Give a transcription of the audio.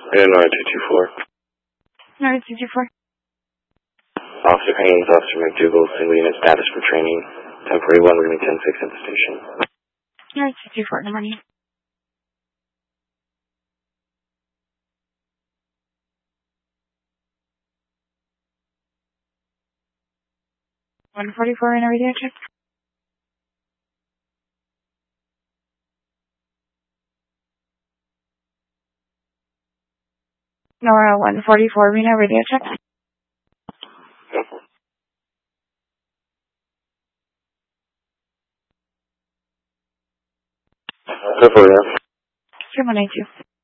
Illinois 224. North 224. Officer Haynes, Officer McDougal, single unit status for training. 1041, we're going to be 10-6 at the station. North 224, good morning. $144 in a radio check. Nora 144 Reno radio check. Good for you. 3182.